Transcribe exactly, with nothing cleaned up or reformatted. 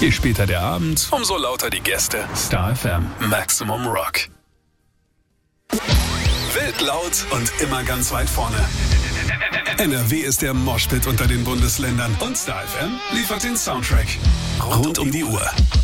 Je später der Abend, umso lauter die Gäste. Star F M, Maximum Rock. Wild, laut und immer ganz weit vorne. N R W ist der Moshpit unter den Bundesländern und Star F M liefert den Soundtrack rund um die Uhr.